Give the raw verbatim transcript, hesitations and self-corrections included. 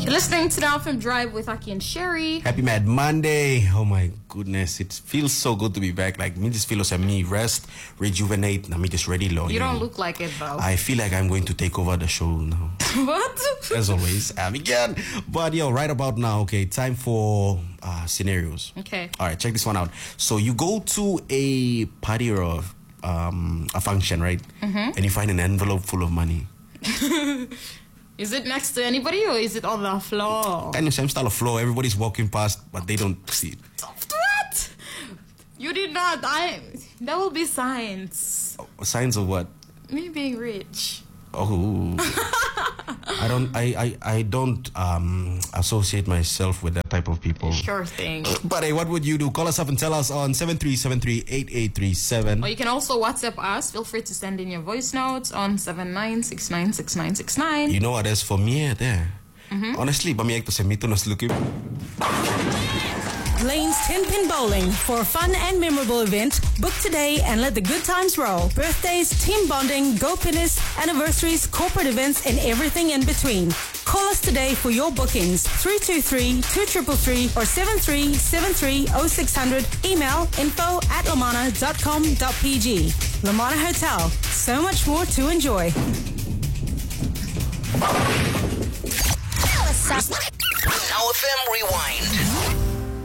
You're listening to the F M Drive with Aki and Sherry. Happy Mad Monday. Oh my goodness. It feels so good to be back. Like, me just feel like me rest, rejuvenate. I'm just ready, Lord. You don't look like it, though. I feel like I'm going to take over the show now. What? As always, I'm again. But yo, right about now, okay, time for uh, scenarios. Okay. All right, check this one out. So you go to a party or a, um, a function, right? Mm-hmm. And you find an envelope full of money. Is it next to anybody or is it on the floor? Kind of same style of floor. Everybody's walking past, but they don't see it. What? You did not. I. That will be signs. Oh, signs of what? Me being rich. Oh, I don't. I, I, I don't um, associate myself with that type of people. Sure thing. But hey, what would you do? Call us up and tell us on seven three seven three eight eight three seven. Or you can also WhatsApp us. Feel free to send in your voice notes on seven nine six nine six nine six nine. You know what? As for me, there. Mm-hmm. Honestly, but me to say me to not looking. Lane's ten Pin Bowling. For a fun and memorable event, book today and let the good times roll. Birthdays, team bonding, go pinners, anniversaries, corporate events, and everything in between. Call us today for your bookings. three two three, two three three or seven three seven three oh six hundred. Email info at lamana dot com dot p g. Lamana Hotel. So much more to enjoy. Now F M Rewind.